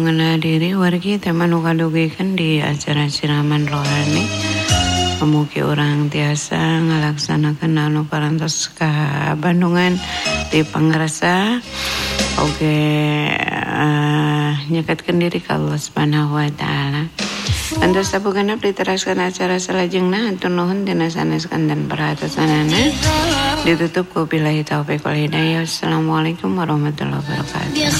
Menghadiri wargi tema nu kadugikan di acara siraman rohani. Mugi orang tiasa ngalaksanakeun anu parantos ka Bandungan di pangrasa oge nyeketkeun diri ka Allah Subhanahu wa taala. Antos sabugenep diteraskeun acara salajengna hatur nuhun tina saneskeun dan perhatosanana. Ditutup ku billahi taufiq wal hidayah. Assalamualaikum warahmatullahi wabarakatuh.